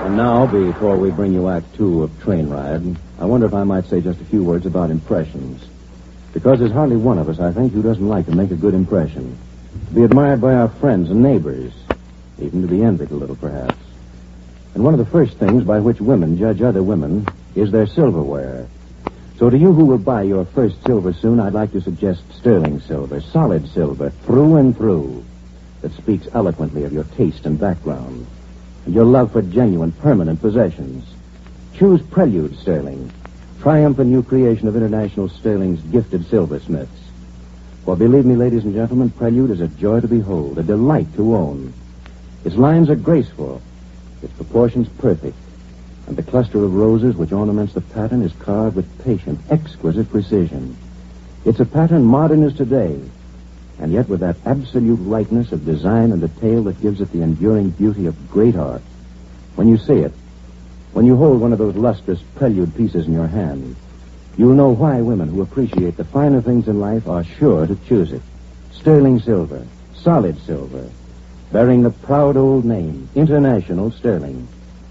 And now, before we bring you Act 2 of Train Ride, I wonder if I might say just a few words about impressions. Because there's hardly one of us, I think, who doesn't like to make a good impression. To be admired by our friends and neighbors. Even to be envied a little, perhaps. And one of the first things by which women judge other women is their silverware. So to you who will buy your first silver soon, I'd like to suggest sterling silver, solid silver, through and through, that speaks eloquently of your taste and background, and your love for genuine, permanent possessions. Choose Prelude Sterling, triumphant new creation of International Sterling's gifted silversmiths. For believe me, ladies and gentlemen, Prelude is a joy to behold, a delight to own. Its lines are graceful, its proportions perfect, and the cluster of roses which ornaments the pattern is carved with patient, exquisite precision. It's a pattern modern as today, and yet with that absolute rightness of design and detail that gives it the enduring beauty of great art. When you see it, when you hold one of those lustrous Prelude pieces in your hand, you'll know why women who appreciate the finer things in life are sure to choose it. Sterling silver, solid silver, bearing the proud old name, International Sterling.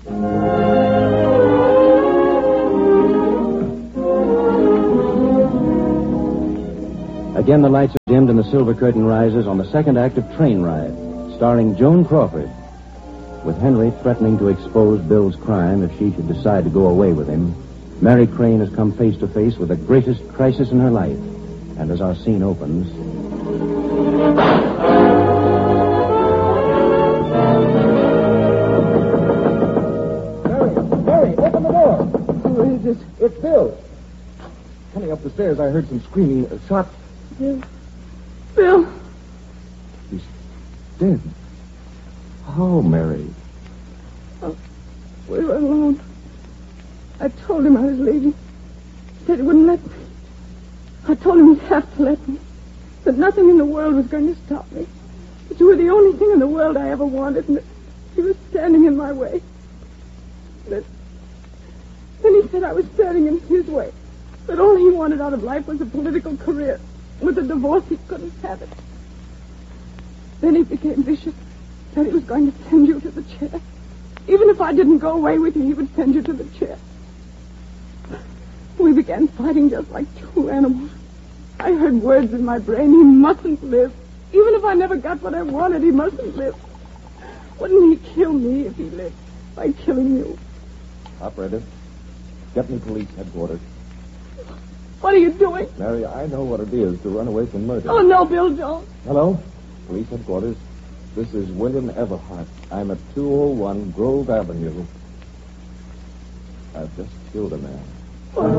Again, the lights are dimmed and the silver curtain rises on the second act of Train Ride, starring Joan Crawford. With Henry threatening to expose Bill's crime if she should decide to go away with him, Mary Crane has come face to face with the greatest crisis in her life. And as our scene opens... Mary, open the door. Who is this? It's Bill. Coming up the stairs, I heard some screaming. Shots. Bill. He's dead. How, Mary? Oh, we were alone. I told him I was leaving. He said he wouldn't let me. I told him he'd have to let me. That nothing in the world was going to stop me. That you were the only thing in the world I ever wanted, and that he was standing in my way. Then he said I was standing in his way. That all he wanted out of life was a political career. With a divorce, he couldn't have it. Then he became vicious. Said he was going to send you to the chair. Even if I didn't go away with you, he would send you to the chair. We began fighting just like two animals. I heard words in my brain. He mustn't live. Even if I never got what I wanted, he mustn't live. Wouldn't he kill me if he lived by killing you? Operator, get me police headquarters. What are you doing? Mary, I know what it is to run away from murder. Oh, no, Bill, don't. Hello? Police headquarters. This is William Everhart. I'm at 201 Grove Avenue. I've just killed a man.